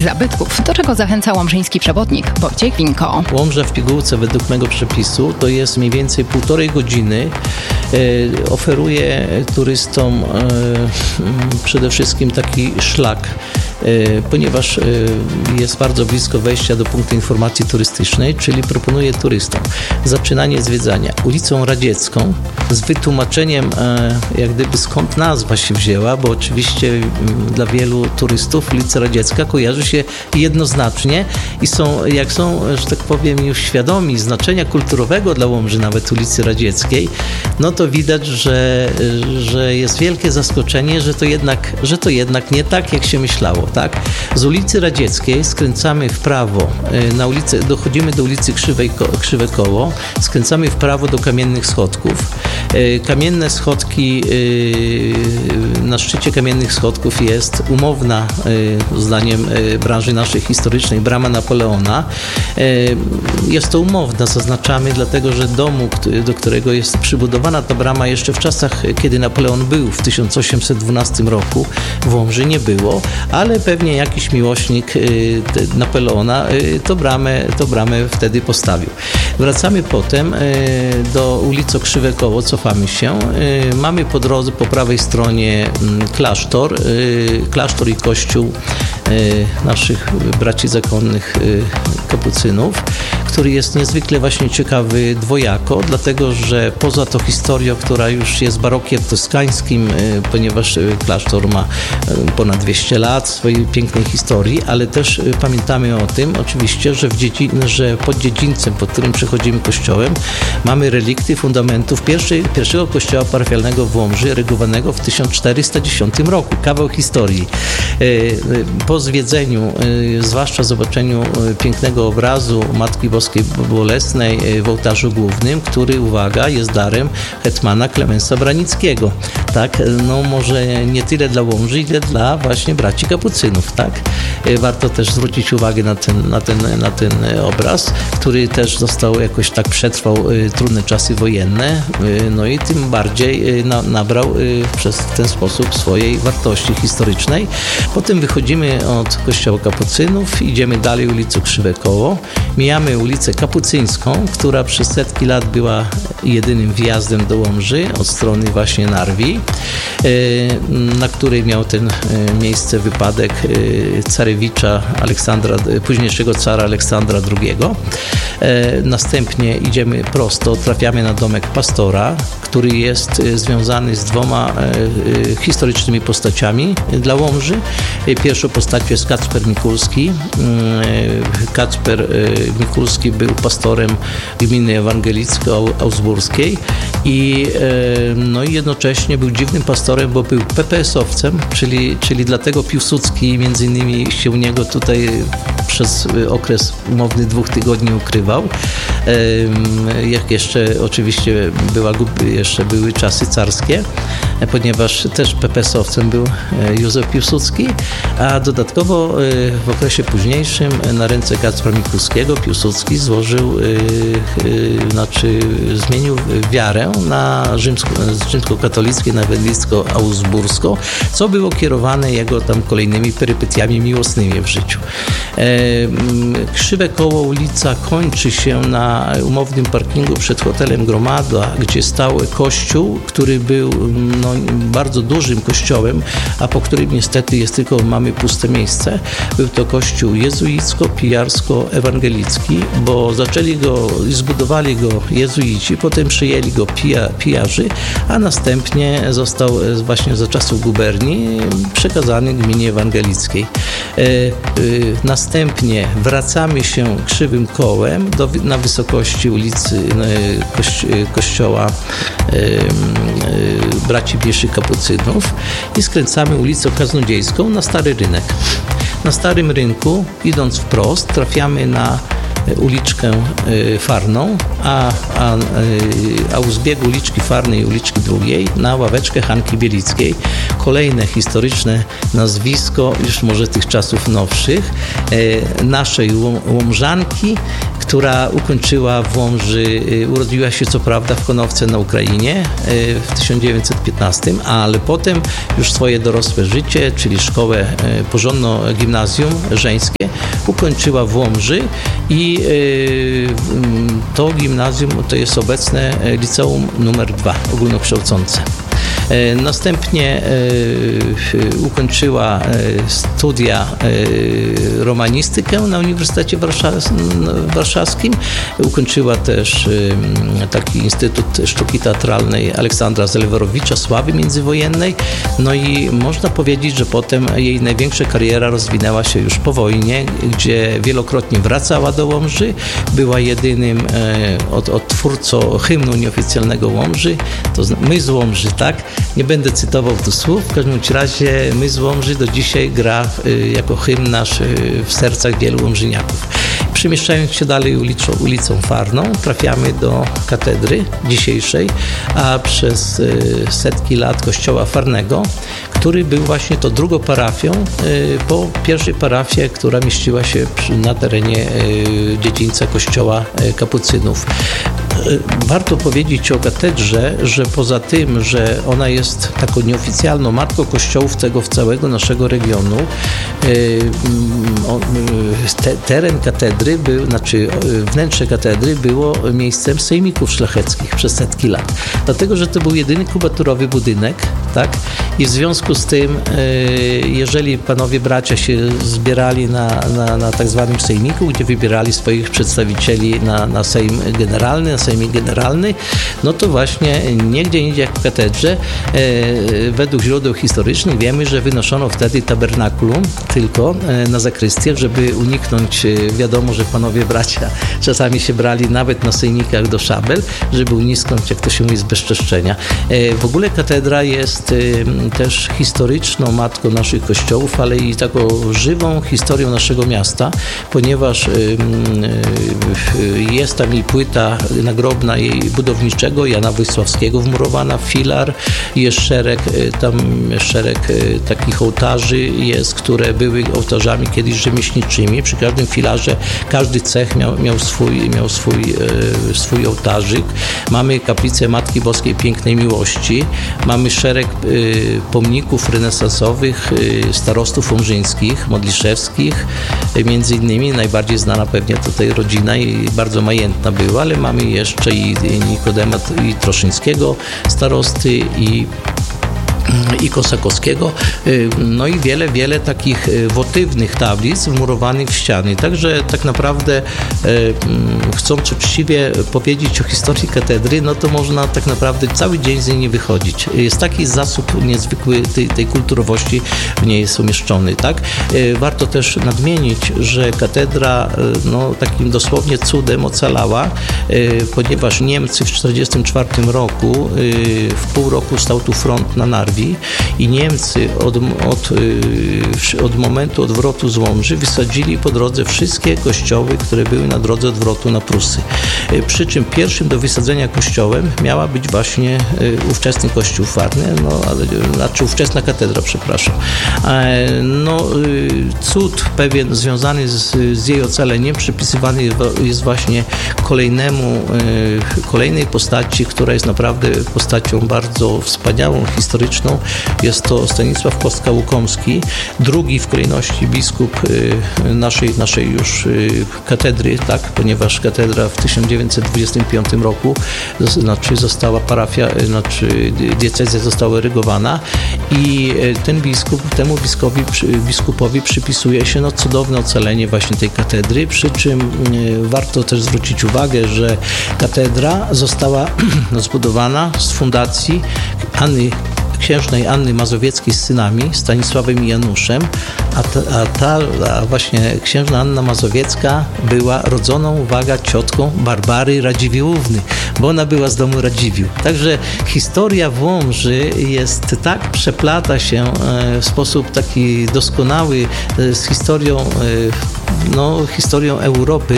zabytków, do czego zachęca łomżyński przewodnik Wojciech Winko. Łomża w pigułce według mego przepisu to jest mniej więcej 1,5 godziny. Oferuje turystom przede wszystkim taki szlak, ponieważ jest bardzo blisko wejścia do punktu informacji turystycznej, czyli proponuje turystom zaczynanie zwiedzania ulicą Radziecką z wytłumaczeniem jak gdyby skąd nazwa się wzięła, bo oczywiście dla wielu turystów ulica Radziecka kojarzy się jednoznacznie i są, że tak powiem, już świadomi znaczenia kulturowego dla Łomży, nawet ulicy Radzieckiej, no to widać, że jest wielkie zaskoczenie, że to jednak nie tak, jak się myślało. Tak? Z ulicy Radzieckiej skręcamy w prawo, dochodzimy do ulicy Krzywe Koło, skręcamy w prawo do Kamiennych Schodków. Kamienne Schodki, na szczycie Kamiennych Schodków jest umowna, zdaniem branży naszej historycznej, brama Napoleona. Jest to umowna, zaznaczamy, dlatego że domu, do którego jest przybudowana ta brama jeszcze w czasach, kiedy Napoleon był w 1812 roku, w Łomży nie było, ale pewnie jakiś miłośnik Napoleona tą bramę wtedy postawił. Wracamy potem do ulicy Krzywe Koło, cofamy się. Mamy po drodze po prawej stronie klasztor i kościół naszych braci zakonnych kapucynów, który jest niezwykle właśnie ciekawy dwojako, dlatego że poza tą historią, która już jest barokiem toskańskim, ponieważ klasztor ma ponad 200 lat swojej pięknej historii, ale też pamiętamy o tym oczywiście, że pod dziedzińcem, pod którym przechodzimy kościołem, mamy relikty fundamentów pierwszego kościoła parafialnego w Łomży, erygowanego w 1410 roku. Kawał historii. Po zwiedzeniu, zwłaszcza zobaczeniu pięknego obrazu Matki Boskiej Bolesnej w ołtarzu głównym, który, uwaga, jest darem hetmana Klemensa Branickiego. Tak, no może nie tyle dla Łomży, ile dla właśnie braci kapucynów, tak? Warto też zwrócić uwagę na ten obraz, który też jakoś tak przetrwał trudne czasy wojenne, no i tym bardziej nabrał przez ten sposób swojej wartości historycznej. Potem wychodzimy od kościoła kapucynów, idziemy dalej ulicą Krzywe Koło, mijamy ulicę Kapucyńską, która przez setki lat była jedynym wjazdem do Łomży od strony właśnie Narwi, na której miał ten miejsce wypadek carewicza późniejszego cara Aleksandra II. Następnie idziemy prosto, trafiamy na domek pastora, który jest związany z 2 historycznymi postaciami dla Łomży. Pierwszą postacią jest Kacper Mikulski. Kacper Mikulski był pastorem gminy ewangelicko-augsburskiej i jednocześnie był dziwnym pastorem, bo był PPS-owcem, czyli dlatego Piłsudski między innymi się u niego tutaj przez okres umowny 2 tygodni ukrywał. Jak jeszcze oczywiście były czasy carskie, ponieważ też PPS-owcem był Józef Piłsudski, a dodatkowo w okresie późniejszym na ręce Kacpra Mikulskiego Piłsudski zmienił wiarę z rzymskokatolickiej na ewangelicko-augsburską, co było kierowane jego tam kolejnymi perypetiami miłosnymi w życiu. Krzywe Koło ulica kończy się na umownym parkingu przed hotelem Gromada, gdzie stał kościół, który był bardzo dużym kościołem, a po którym niestety mamy puste miejsce. Był to kościół jezuicko-pijarsko-ewangelicki, bo zbudowali go jezuici, potem przyjęli go pijarzy, a następnie został właśnie za czasów guberni przekazany gminie ewangelickiej. Następnie wracamy się Krzywym Kołem na wysokości ulicy kościoła braci pieszych kapucynów i skręcamy ulicą Kaznodziejską na Stary Rynek. Na Starym Rynku, idąc wprost, trafiamy na uliczkę Farną, a u zbiegu uliczki Farnej i uliczki Drugiej na ławeczkę Hanki Bielickiej kolejne historyczne nazwisko, już może tych czasów nowszych, naszej Łomżanki, która ukończyła w Łomży, urodziła się co prawda w Konowce na Ukrainie w 1915, ale potem już swoje dorosłe życie, czyli szkołę porządną gimnazjum żeńskie, ukończyła w Łomży i to gimnazjum to jest obecne liceum numer 2 ogólnokształcące. Następnie ukończyła studia romanistykę na Uniwersytecie Warszawskim. Ukończyła też taki Instytut Sztuki Teatralnej Aleksandra Zelwerowicza, sławy międzywojennej. No i można powiedzieć, że potem jej największa kariera rozwinęła się już po wojnie, gdzie wielokrotnie wracała do Łomży. Była jedynym odtwórcą hymnu nieoficjalnego Łomży. To My z Łomży, tak? Nie będę cytował tu słów, w każdym razie My z Łomży do dzisiaj gra jako hymn nasz w sercach wielu łomżyniaków. Przemieszczając się dalej ulicą Farną, trafiamy do katedry dzisiejszej, a przez setki lat kościoła Farnego, który był właśnie to drugą parafią po pierwszej parafii, która mieściła się na terenie dziedzińca kościoła kapucynów. Warto powiedzieć o katedrze, że poza tym, że ona jest taką nieoficjalną matką kościołów w całego naszego regionu, teren katedry wnętrze katedry było miejscem sejmików szlacheckich przez setki lat. Dlatego, że to był jedyny kubaturowy budynek, tak? I w związku z tym, jeżeli panowie bracia się zbierali na tak zwanym sejmiku, gdzie wybierali swoich przedstawicieli na Sejm Generalny, na Sejmik Generalny, no to właśnie nigdzie indziej jak w katedrze, według źródeł historycznych wiemy, że wynoszono wtedy tabernakulum tylko na zakrystię, żeby uniknąć, wiadomo, że panowie bracia czasami się brali nawet na sejmikach do szabel, żeby uniknąć, jak to się mówi, zbezczeszczenia. W ogóle katedra jest też historyczną matką naszych kościołów, ale i taką żywą historią naszego miasta, ponieważ jest tam i płyta nagrobna jej budowniczego Jana Wojsławskiego wmurowana w filar. Jest szereg takich ołtarzy jest, które były ołtarzami kiedyś rzemieślniczymi. Przy każdym filarze każdy cech miał swój ołtarzyk. Mamy kaplicę Matki Boskiej Pięknej Miłości. Mamy szereg pomników renesansowych starostów łomżyńskich, modliszewskich. Między innymi najbardziej znana pewnie tutaj rodzina i bardzo majętna była, ale mamy jeszcze i Nikodema i Troszyńskiego starosty i Kosakowskiego, no i wiele takich wotywnych tablic wmurowanych w ściany. Także tak naprawdę chcąc uczciwie powiedzieć o historii katedry, no to można tak naprawdę cały dzień z niej nie wychodzić. Jest taki zasób niezwykły tej kulturowości w niej jest umieszczony, tak? Warto też nadmienić, że katedra no, takim dosłownie cudem ocalała, ponieważ Niemcy w 1944 roku w pół roku stał tu front na Narwi i Niemcy od momentu odwrotu z Łomży wysadzili po drodze wszystkie kościoły, które były na drodze odwrotu na Prusy. Przy czym pierwszym do wysadzenia kościołem miała być właśnie ówczesny kościół Farny, znaczy ówczesna katedra, przepraszam. No, cud pewien związany z jej ocaleniem przypisywany jest właśnie kolejnej postaci, która jest naprawdę postacią bardzo wspaniałą, historyczną. Jest to Stanisław Kostka-Łukomski, drugi w kolejności biskup naszej już katedry, tak, ponieważ katedra w 1925 roku została diecezja została erygowana i temu biskupowi przypisuje się no, cudowne ocalenie właśnie tej katedry, przy czym warto też zwrócić uwagę, że katedra została zbudowana z fundacji księżnej Anny Mazowieckiej z synami, Stanisławem i Januszem, a właśnie księżna Anna Mazowiecka była rodzoną, uwaga, ciotką Barbary Radziwiłłówny, bo ona była z domu Radziwiłł. Także historia w Łomży przeplata się w sposób taki doskonały z historią Europy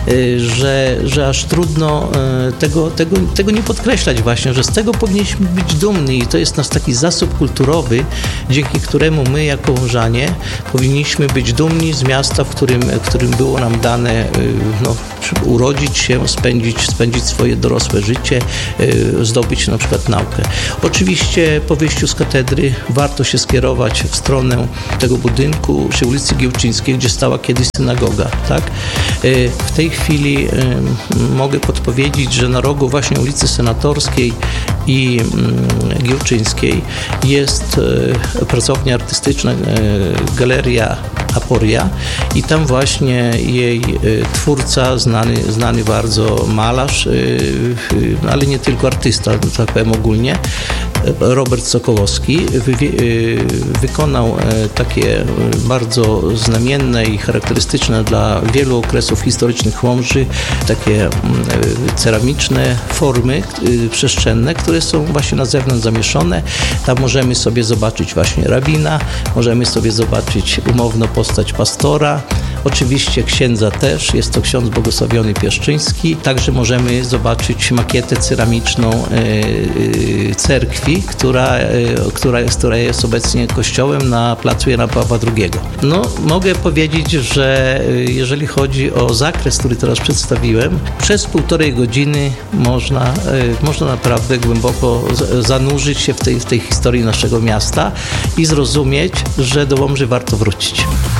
że aż trudno tego nie podkreślać właśnie, że z tego powinniśmy być dumni i to jest nasz taki zasób kulturowy, dzięki któremu my jako Łożanie powinniśmy być dumni z miasta, w którym było nam dane urodzić się, spędzić swoje dorosłe życie, zdobyć na przykład naukę. Oczywiście po wyjściu z katedry warto się skierować w stronę tego budynku przy ulicy Giełczyńskiej, gdzie stała kiedyś synagoga. Tak? W tej chwili mogę podpowiedzieć, że na rogu właśnie ulicy Senatorskiej i Giełczyńskiej jest pracownia artystyczna, galeria Aporia i tam właśnie jej twórca, znany bardzo malarz, ale nie tylko artysta, tak powiem ogólnie, Robert Sokołowski wykonał takie bardzo znamienne i charakterystyczne dla wielu okresów historycznych Łomży takie ceramiczne formy przestrzenne, które są właśnie na zewnątrz zamieszczone. Tam możemy sobie zobaczyć właśnie rabina, możemy sobie zobaczyć umowną postać pastora, oczywiście księdza też, jest to ksiądz błogosławiony Pieszczyński. Także możemy zobaczyć makietę ceramiczną cerkwi, która jest obecnie kościołem na placu Jana Pawła II. Mogę powiedzieć, że jeżeli chodzi o zakres, który teraz przedstawiłem, przez 1,5 godziny można naprawdę głęboko zanurzyć się w tej historii naszego miasta i zrozumieć, że do Łomży warto wrócić.